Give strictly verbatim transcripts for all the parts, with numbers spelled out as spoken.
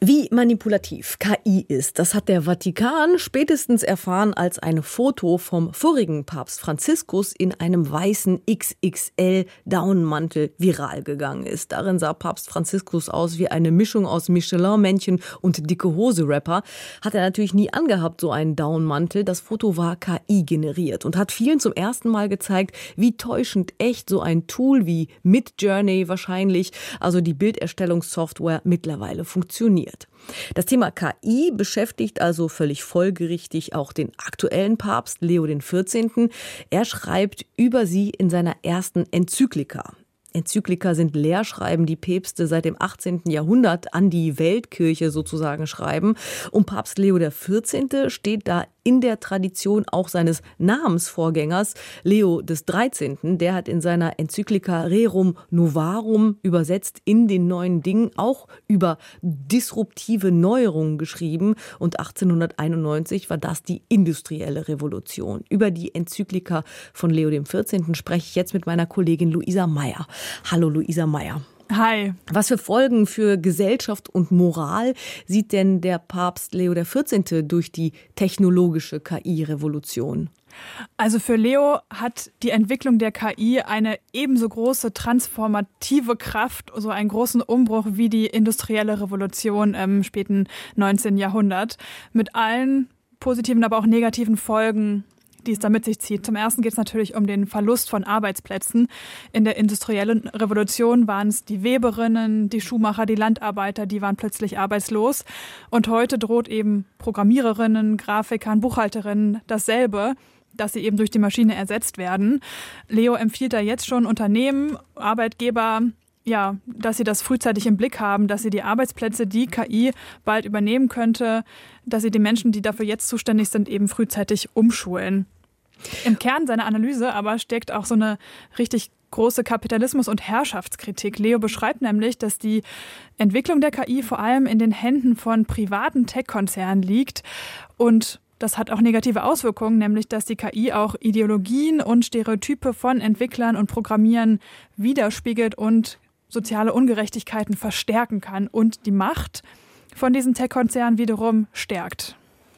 Wie manipulativ K I ist, das hat der Vatikan spätestens erfahren, als ein Foto vom vorigen Papst Franziskus in einem weißen X X L-Daunenmantel viral gegangen ist. Darin sah Papst Franziskus aus wie eine Mischung aus Michelin-Männchen und Dicke-Hose-Rapper. Hat er natürlich nie angehabt, so einen Daunenmantel. Das Foto war K I generiert und hat vielen zum ersten Mal gezeigt, wie täuschend echt so ein Tool wie Midjourney wahrscheinlich, also die Bilderstellungssoftware, mittlerweile funktioniert. Das Thema K I beschäftigt also völlig folgerichtig auch den aktuellen Papst Leo den vierzehnten. Er schreibt über sie in seiner ersten Enzyklika. Enzyklika sind Lehrschreiben, die Päpste seit dem achtzehnten Jahrhundert an die Weltkirche sozusagen schreiben. Und Papst Leo der vierzehnte steht da in der Tradition auch seines Namensvorgängers Leo des dreizehnten. Der hat in seiner Enzyklika Rerum Novarum übersetzt in den neuen Dingen auch über disruptive Neuerungen geschrieben. Und achtzehnhunderteinundneunzig war das die industrielle Revolution. Über die Enzyklika von Leo dem vierzehnten spreche ich jetzt mit meiner Kollegin Luisa Meyer. Hallo Luisa Meyer. Hi. Was für Folgen für Gesellschaft und Moral sieht denn der Papst Leo der vierzehnte durch die technologische K I-Revolution? Also für Leo hat die Entwicklung der K I eine ebenso große transformative Kraft, so einen großen Umbruch wie die industrielle Revolution im späten neunzehnten Jahrhundert, mit allen positiven, aber auch negativen Folgen, die es da mit sich zieht. Zum Ersten geht es natürlich um den Verlust von Arbeitsplätzen. In der industriellen Revolution waren es die Weberinnen, die Schuhmacher, die Landarbeiter, die waren plötzlich arbeitslos. Und heute droht eben Programmiererinnen, Grafikern, Buchhalterinnen dasselbe, dass sie eben durch die Maschine ersetzt werden. Leo empfiehlt da jetzt schon Unternehmen, Arbeitgeber, ja, dass sie das frühzeitig im Blick haben, dass sie die Arbeitsplätze, die K I bald übernehmen könnte, dass sie die Menschen, die dafür jetzt zuständig sind, eben frühzeitig umschulen. Im Kern seiner Analyse aber steckt auch so eine richtig große Kapitalismus- und Herrschaftskritik. Leo beschreibt nämlich, dass die Entwicklung der K I vor allem in den Händen von privaten Tech-Konzernen liegt und das hat auch negative Auswirkungen, nämlich dass die K I auch Ideologien und Stereotype von Entwicklern und Programmieren widerspiegelt und soziale Ungerechtigkeiten verstärken kann und die Macht von diesen Tech-Konzernen wiederum stärkt.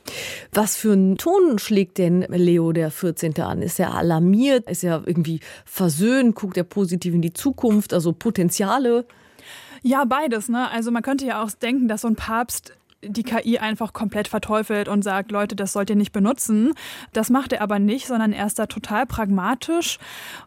Was für einen Ton schlägt denn Leo der vierzehnte an? Ist er alarmiert? Ist er irgendwie versöhnt? Guckt er positiv in die Zukunft? Also Potenziale? Ja, beides, ne? Also man könnte ja auch denken, dass so ein Papst die K I einfach komplett verteufelt und sagt, Leute, das sollt ihr nicht benutzen. Das macht er aber nicht, sondern er ist da total pragmatisch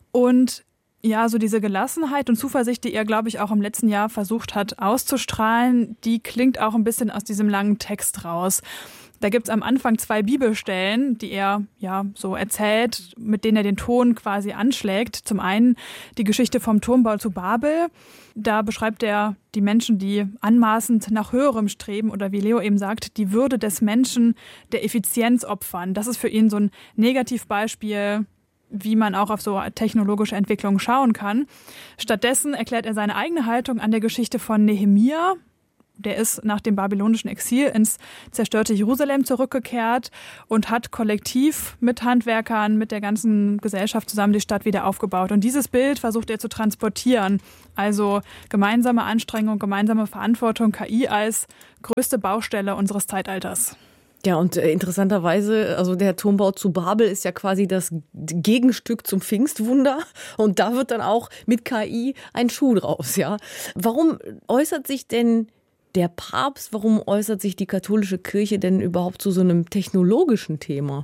und ja, so diese Gelassenheit und Zuversicht, die er, glaube ich, auch im letzten Jahr versucht hat auszustrahlen, die klingt auch ein bisschen aus diesem langen Text raus. Da gibt's am Anfang zwei Bibelstellen, die er ja so erzählt, mit denen er den Ton quasi anschlägt. Zum einen die Geschichte vom Turmbau zu Babel. Da beschreibt er die Menschen, die anmaßend nach Höherem streben oder wie Leo eben sagt, die Würde des Menschen der Effizienz opfern. Das ist für ihn so ein Negativbeispiel, wie man auch auf so technologische Entwicklungen schauen kann. Stattdessen erklärt er seine eigene Haltung an der Geschichte von Nehemia. Der ist nach dem babylonischen Exil ins zerstörte Jerusalem zurückgekehrt und hat kollektiv mit Handwerkern, mit der ganzen Gesellschaft zusammen die Stadt wieder aufgebaut. Und dieses Bild versucht er zu transportieren. Also gemeinsame Anstrengung, gemeinsame Verantwortung, K I als größte Baustelle unseres Zeitalters. Ja, und äh, interessanterweise, also der Turmbau zu Babel ist ja quasi das Gegenstück zum Pfingstwunder. Und da wird dann auch mit K I ein Schuh draus, ja. Warum äußert sich denn der Papst, warum äußert sich die katholische Kirche denn überhaupt zu so einem technologischen Thema?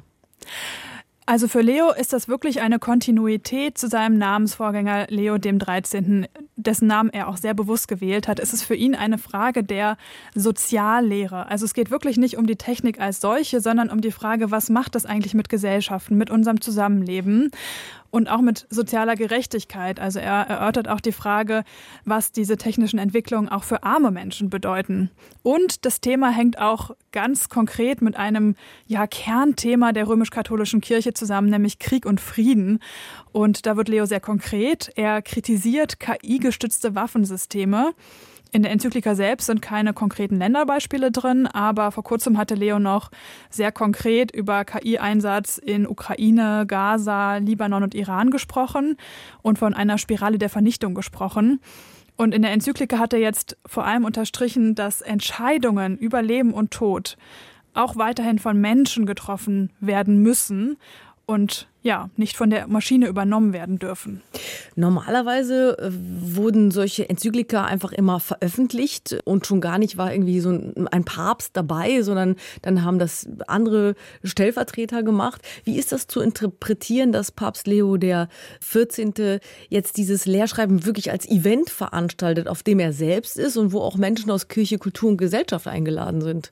Also für Leo ist das wirklich eine Kontinuität zu seinem Namensvorgänger Leo dem dreizehnten, dessen Namen er auch sehr bewusst gewählt hat. Es ist für ihn eine Frage der Soziallehre. Also es geht wirklich nicht um die Technik als solche, sondern um die Frage, was macht das eigentlich mit Gesellschaften, mit unserem Zusammenleben? Und auch mit sozialer Gerechtigkeit. Also er erörtert auch die Frage, was diese technischen Entwicklungen auch für arme Menschen bedeuten. Und das Thema hängt auch ganz konkret mit einem ja, Kernthema der römisch-katholischen Kirche zusammen, nämlich Krieg und Frieden. Und da wird Leo sehr konkret. Er kritisiert K I-gestützte Waffensysteme. In der Enzyklika selbst sind keine konkreten Länderbeispiele drin, aber vor kurzem hatte Leo noch sehr konkret über K I-Einsatz in Ukraine, Gaza, Libanon und Iran gesprochen und von einer Spirale der Vernichtung gesprochen. Und in der Enzyklika hat er jetzt vor allem unterstrichen, dass Entscheidungen über Leben und Tod auch weiterhin von Menschen getroffen werden müssen und ja, nicht von der Maschine übernommen werden dürfen. Normalerweise äh, wurden solche Enzyklika einfach immer veröffentlicht und schon gar nicht war irgendwie so ein, ein Papst dabei, sondern dann haben das andere Stellvertreter gemacht. Wie ist das zu interpretieren, dass Papst Leo der vierzehnte jetzt dieses Lehrschreiben wirklich als Event veranstaltet, auf dem er selbst ist und wo auch Menschen aus Kirche, Kultur und Gesellschaft eingeladen sind?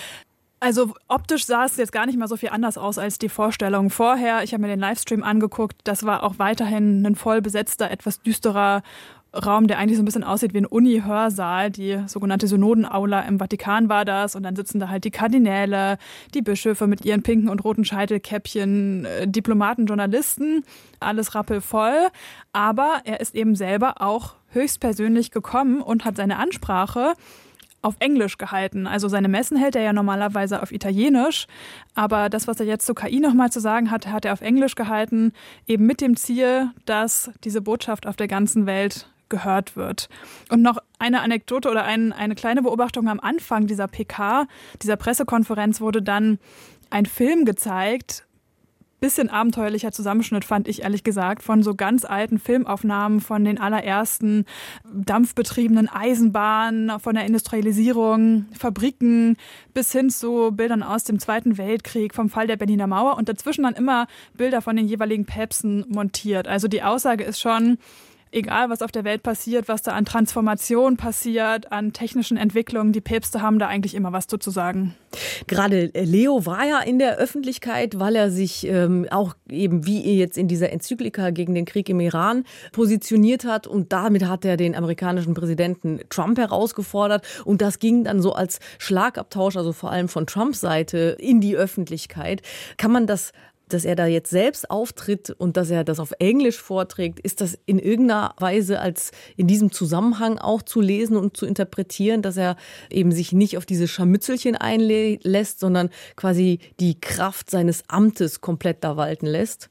Also optisch sah es jetzt gar nicht mal so viel anders aus als die Vorstellung vorher. Ich habe mir den Livestream angeguckt. Das war auch weiterhin ein voll besetzter, etwas düsterer Raum, der eigentlich so ein bisschen aussieht wie ein Uni-Hörsaal. Die sogenannte Synodenaula im Vatikan war das. Und dann sitzen da halt die Kardinäle, die Bischöfe mit ihren pinken und roten Scheitelkäppchen, Diplomaten, Journalisten. Alles rappelvoll. Aber er ist eben selber auch höchstpersönlich gekommen und hat seine Ansprache auf Englisch gehalten. Also seine Messen hält er ja normalerweise auf Italienisch, aber das, was er jetzt zur K I nochmal zu sagen hat, hat er auf Englisch gehalten, eben mit dem Ziel, dass diese Botschaft auf der ganzen Welt gehört wird. Und noch eine Anekdote oder ein, eine kleine Beobachtung am Anfang dieser P K, dieser Pressekonferenz, wurde dann ein Film gezeigt, bisschen abenteuerlicher Zusammenschnitt, fand ich ehrlich gesagt, von so ganz alten Filmaufnahmen von den allerersten dampfbetriebenen Eisenbahnen, von der Industrialisierung, Fabriken bis hin zu Bildern aus dem Zweiten Weltkrieg, vom Fall der Berliner Mauer und dazwischen dann immer Bilder von den jeweiligen Päpsten montiert. Also die Aussage ist schon, egal was auf der Welt passiert, was da an Transformation passiert, an technischen Entwicklungen, die Päpste haben da eigentlich immer was zu sagen. Gerade Leo war ja in der Öffentlichkeit, weil er sich ähm, auch eben wie jetzt in dieser Enzyklika gegen den Krieg im Iran positioniert hat und damit hat er den amerikanischen Präsidenten Trump herausgefordert und das ging dann so als Schlagabtausch, also vor allem von Trumps Seite, in die Öffentlichkeit. Kann man das, dass er da jetzt selbst auftritt und dass er das auf Englisch vorträgt, ist das in irgendeiner Weise als in diesem Zusammenhang auch zu lesen und zu interpretieren, dass er eben sich nicht auf diese Scharmützelchen einlässt, sondern quasi die Kraft seines Amtes komplett da walten lässt?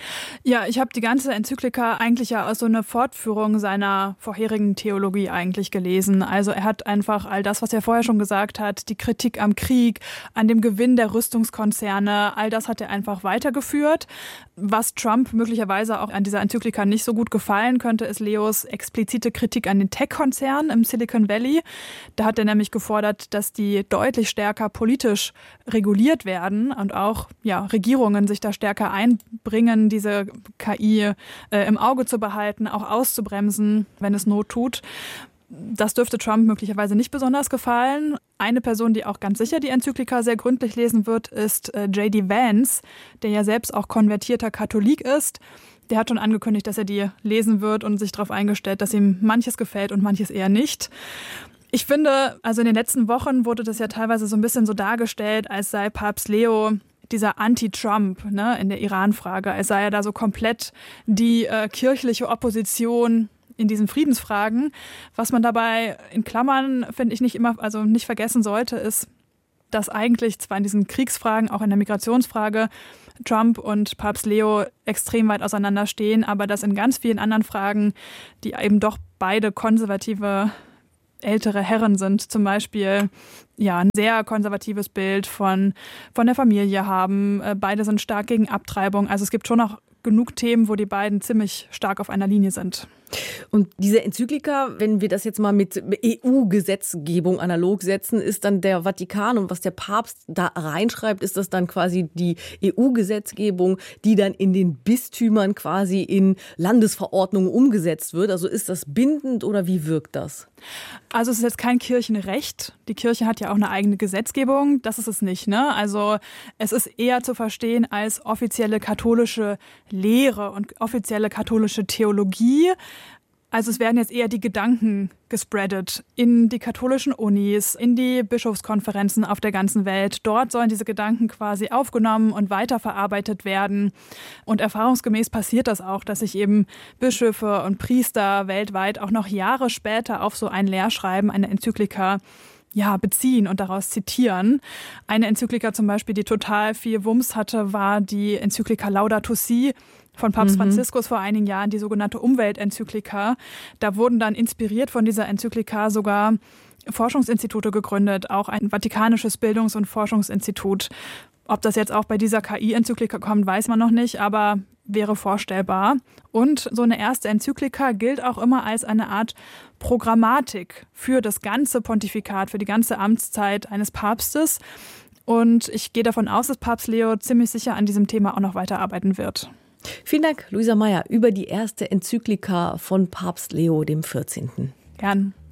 Ja, ich habe die ganze Enzyklika eigentlich ja als so eine Fortführung seiner vorherigen Theologie eigentlich gelesen. Also er hat einfach all das, was er vorher schon gesagt hat, die Kritik am Krieg, an dem Gewinn der Rüstungskonzerne, all das hat er einfach weitergeführt. Was Trump möglicherweise auch an dieser Enzyklika nicht so gut gefallen könnte, ist Leos explizite Kritik an den Tech-Konzernen im Silicon Valley. Da hat er nämlich gefordert, dass die deutlich stärker politisch reguliert werden und auch ja, Regierungen sich da stärker einbringen, diese K I äh, im Auge zu behalten, auch auszubremsen, wenn es Not tut. Das dürfte Trump möglicherweise nicht besonders gefallen. Eine Person, die auch ganz sicher die Enzyklika sehr gründlich lesen wird, ist äh, J D Vance, der ja selbst auch konvertierter Katholik ist. Der hat schon angekündigt, dass er die lesen wird und sich darauf eingestellt, dass ihm manches gefällt und manches eher nicht. Ich finde, also in den letzten Wochen wurde das ja teilweise so ein bisschen so dargestellt, als sei Papst Leo dieser Anti-Trump, ne, in der Iran-Frage, als sei er da so komplett die äh, kirchliche Opposition in diesen Friedensfragen. Was man dabei in Klammern, finde ich, nicht immer, also nicht vergessen sollte, ist, dass eigentlich zwar in diesen Kriegsfragen, auch in der Migrationsfrage, Trump und Papst Leo extrem weit auseinanderstehen, aber dass in ganz vielen anderen Fragen, die eben doch beide konservative ältere Herren sind, zum Beispiel ja ein sehr konservatives Bild von, von der Familie haben. Beide sind stark gegen Abtreibung. Also es gibt schon noch genug Themen, wo die beiden ziemlich stark auf einer Linie sind. Und diese Enzyklika, wenn wir das jetzt mal mit E U-Gesetzgebung analog setzen, ist dann der Vatikan und was der Papst da reinschreibt, ist das dann quasi die E U-Gesetzgebung, die dann in den Bistümern quasi in Landesverordnungen umgesetzt wird. Also ist das bindend oder wie wirkt das? Also es ist jetzt kein Kirchenrecht. Die Kirche hat ja auch eine eigene Gesetzgebung. Das ist es nicht, ne? Also es ist eher zu verstehen als offizielle katholische Lehre und offizielle katholische Theologie. Also es werden jetzt eher die Gedanken gespreadet in die katholischen Unis, in die Bischofskonferenzen auf der ganzen Welt. Dort sollen diese Gedanken quasi aufgenommen und weiterverarbeitet werden. Und erfahrungsgemäß passiert das auch, dass sich eben Bischöfe und Priester weltweit auch noch Jahre später auf so ein Lehrschreiben, eine Enzyklika, ja, beziehen und daraus zitieren. Eine Enzyklika zum Beispiel, die total viel Wumms hatte, war die Enzyklika Laudato Si von Papst Mhm. Franziskus vor einigen Jahren, die sogenannte Umweltenzyklika. Da wurden dann inspiriert von dieser Enzyklika sogar Forschungsinstitute gegründet, auch ein vatikanisches Bildungs- und Forschungsinstitut. Ob das jetzt auch bei dieser K I-Enzyklika kommt, weiß man noch nicht, aber wäre vorstellbar. Und so eine erste Enzyklika gilt auch immer als eine Art Programmatik für das ganze Pontifikat, für die ganze Amtszeit eines Papstes. Und ich gehe davon aus, dass Papst Leo ziemlich sicher an diesem Thema auch noch weiterarbeiten wird. Vielen Dank, Luisa Meyer, über die erste Enzyklika von Papst Leo dem vierzehnten Gern.